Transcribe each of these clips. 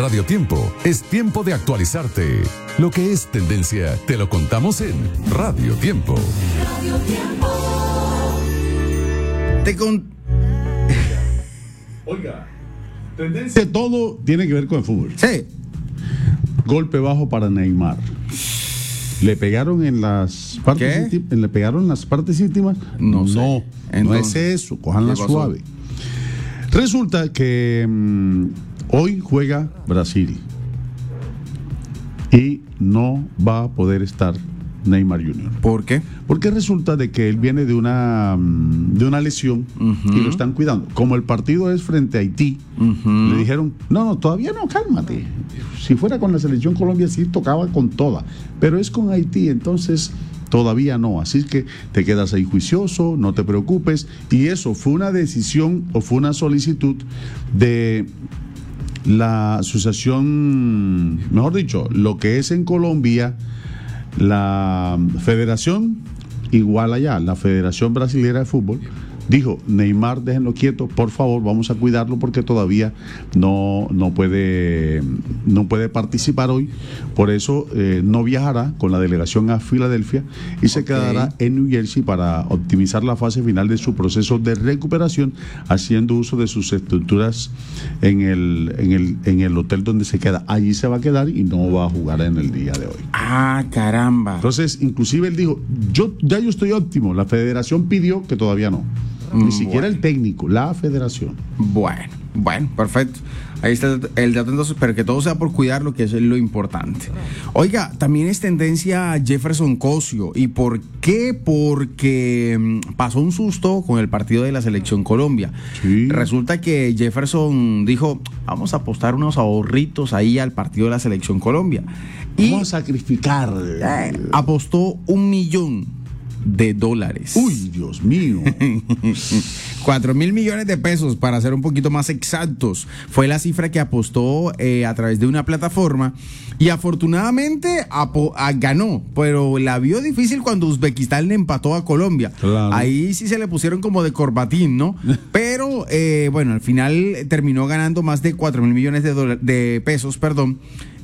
Radio Tiempo, es tiempo de actualizarte. Lo que es tendencia, te lo contamos en Radio Tiempo. Radio Tiempo. Oiga, tendencia, todo tiene que ver con el fútbol. Sí. Golpe bajo para Neymar. ¿Le pegaron en las partes íntimas? ¿Le pegaron en las partes íntimas? No sé. No, entonces, no es eso, cójanla suave. Resulta que hoy juega Brasil y no va a poder estar Neymar Jr. ¿Por qué? Porque resulta de que él viene de una lesión y lo están cuidando. Como el partido es frente a Haití, le dijeron, no, todavía no, cálmate. Si fuera con la selección Colombia sí tocaba con toda, pero es con Haití, entonces todavía no. Así que te quedas ahí juicioso, no te preocupes. Y eso fue una decisión o fue una solicitud de la asociación, mejor dicho, lo que es en Colombia, la federación, igual allá, la Federación Brasilera de Fútbol, dijo, Neymar, déjenlo quieto, por favor, vamos a cuidarlo porque todavía no puede participar hoy. Por eso no viajará con la delegación a Filadelfia y se quedará en New Jersey para optimizar la fase final de su proceso de recuperación, haciendo uso de sus estructuras en el hotel donde se queda. Allí se va a quedar y no va a jugar en el día de hoy. Ah, caramba. Entonces, inclusive él dijo, yo estoy óptimo. La federación pidió que todavía no. Ni siquiera el técnico, la federación. Bueno, perfecto. Ahí está el dato, entonces, pero que todo sea por cuidar, lo que es lo importante. Oiga, también es tendencia Jefferson Cosio. ¿Y por qué? Porque pasó un susto con el partido de la Selección Colombia. Sí. Resulta que Jefferson dijo, vamos a apostar unos ahorritos ahí al partido de la Selección Colombia. Vamos a sacrificar. Apostó $1,000,000. Uy, Dios mío. 4,000 millones de pesos, para ser un poquito más exactos. Fue la cifra que apostó a través de una plataforma y afortunadamente ganó, pero la vio difícil cuando Uzbekistán le empató a Colombia. Claro. Ahí sí se le pusieron como de corbatín, ¿no? Pero bueno, al final terminó ganando más de 4,000 millones de pesos, perdón.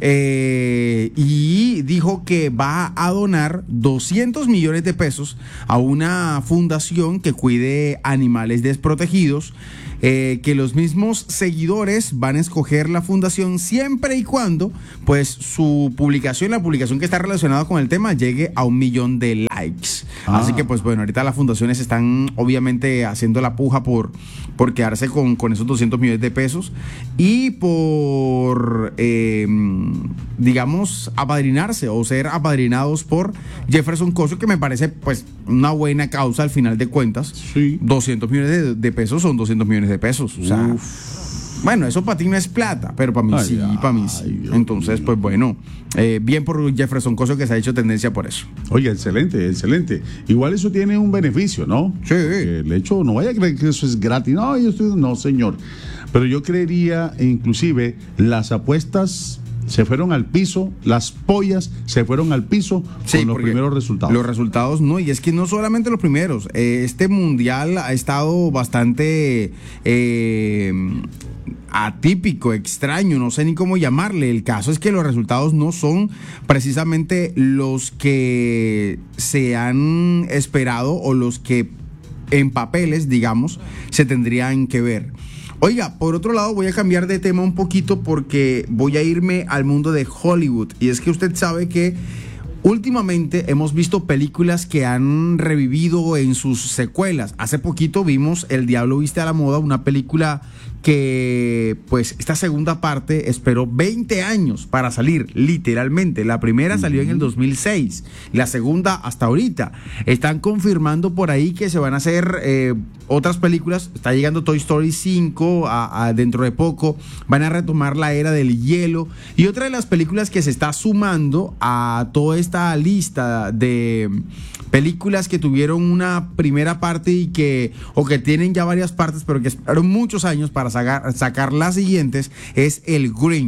Y dijo que va a donar 200 millones de pesos a una fundación que cuide animales desprotegidos, que los mismos seguidores van a escoger la fundación siempre y cuando pues la publicación que está relacionada con el tema llegue a 1,000,000 de likes. Así que pues bueno, ahorita las fundaciones están obviamente haciendo la puja por quedarse con esos 200 millones de pesos y por digamos apadrinarse o ser apadrinados por Jefferson Cosio, que me parece pues una buena causa al final de cuentas. Sí. 200 millones de pesos son 200 millones de pesos. O sea, bueno, eso para ti no es plata, pero para mí para mí sí. Entonces, pues bueno, bien por Jefferson Cosio, que se ha hecho tendencia por eso. Oye, excelente. Igual eso tiene un beneficio, ¿no? Sí. Porque el hecho, no vaya a creer que eso es gratis. No, señor. Pero yo creería, inclusive, las apuestas se fueron al piso, las pollas se fueron al piso con los primeros resultados. Los resultados no, y es que no solamente los primeros. Este mundial ha estado bastante atípico, extraño, no sé ni cómo llamarle. El caso es que los resultados no son precisamente los que se han esperado o los que en papeles, digamos, se tendrían que ver. Oiga, por otro lado, voy a cambiar de tema un poquito porque voy a irme al mundo de Hollywood. Y es que usted sabe que últimamente hemos visto películas que han revivido en sus secuelas. Hace poquito vimos El Diablo Viste a la Moda, una película que, pues, esta segunda parte esperó 20 años para salir, literalmente. La primera salió en el 2006, la segunda hasta ahorita. Están confirmando por ahí que se van a hacer otras películas. Está llegando Toy Story 5 dentro de poco. Van a retomar la era del hielo. Y otra de las películas que se está sumando a toda esta lista de películas que tuvieron una primera parte y que tienen ya varias partes, pero que esperaron muchos años para sacar las siguientes, es El Grinch.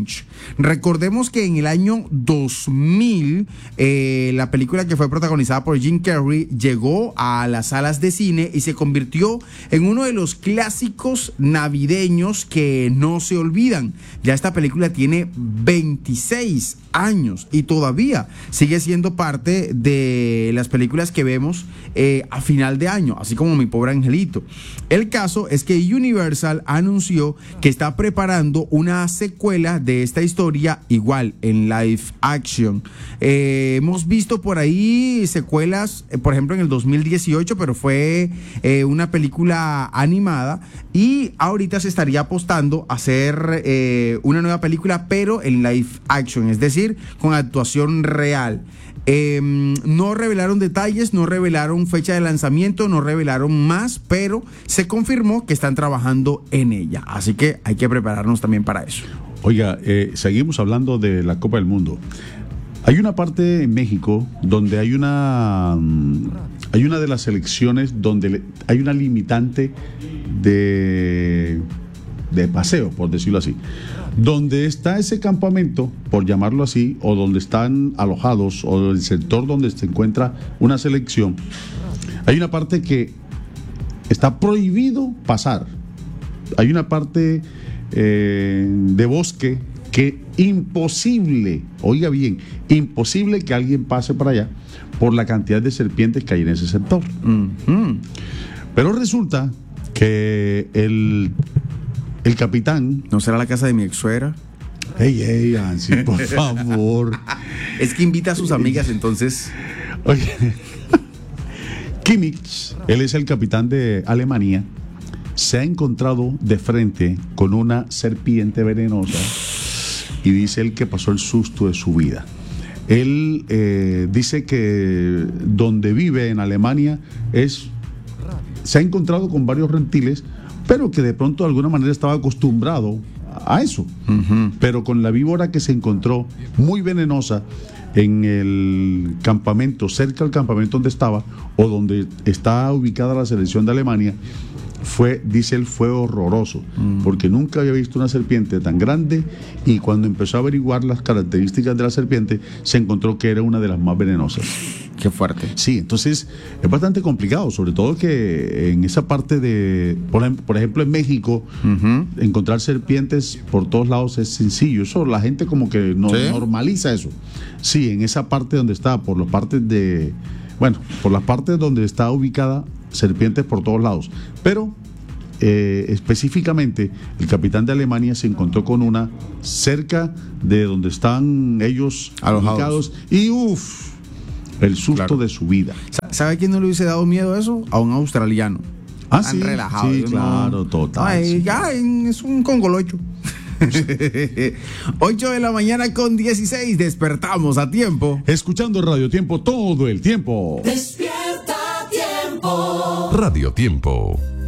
Recordemos que en el año 2000, la película que fue protagonizada por Jim Carrey llegó a las salas de cine y se convirtió en uno de los clásicos navideños que no se olvidan. Ya esta película tiene 26 años y todavía sigue siendo parte de las películas que vemos a final de año, así como Mi Pobre Angelito. El caso es que Universal anunció que está preparando una secuela de esta historia, igual en live action. Hemos visto por ahí secuelas, por ejemplo en el 2018, pero fue una película animada, y ahorita se estaría apostando a hacer una nueva película, pero en live action, es decir, con actuación real. No revelaron detalles, no revelaron fecha de lanzamiento, no revelaron más, pero se confirmó que están trabajando en ella. Así que hay que prepararnos también para eso. Oiga, seguimos hablando de la Copa del Mundo. Hay una parte en México donde hay una de las selecciones donde hay una limitante de paseo, por decirlo así. Donde está ese campamento, por llamarlo así, o donde están alojados, o el sector donde se encuentra una selección, hay una parte que está prohibido pasar. Hay una parte de bosque que imposible, oiga bien, imposible que alguien pase para allá por la cantidad de serpientes que hay en ese sector. Pero resulta que el capitán... ¿No será la casa de mi ex suegra? Ey, Ansi, por favor. Es que invita a sus amigas, entonces... Oye, Kimmich, él es el capitán de Alemania, se ha encontrado de frente con una serpiente venenosa y dice él que pasó el susto de su vida. Él dice que donde vive en Alemania se ha encontrado con varios reptiles, pero que de pronto de alguna manera estaba acostumbrado a eso. Pero con la víbora que se encontró muy venenosa en el campamento, cerca del campamento donde estaba, o donde está ubicada la selección de Alemania, dice él, fue horroroso, porque nunca había visto una serpiente tan grande, y cuando empezó a averiguar las características de la serpiente, se encontró que era una de las más venenosas. Qué fuerte. Sí, entonces es bastante complicado, sobre todo que en esa parte de, por ejemplo en México, encontrar serpientes por todos lados es sencillo. Eso la gente como que no normaliza eso. Sí, en esa parte donde está, por las partes donde está ubicada, serpientes por todos lados. Pero específicamente el capitán de Alemania se encontró con una cerca de donde están ellos alojados, y el susto de su vida. ¿Sabe quién no le hubiese dado miedo a eso? A un australiano. Ah, tan sí, relajado. Sí, claro, total. Ay, sí. ya es un congolocho. 8 de la mañana con 16, despertamos a tiempo. Escuchando Radio Tiempo todo el tiempo. Despierta Tiempo. Radio Tiempo.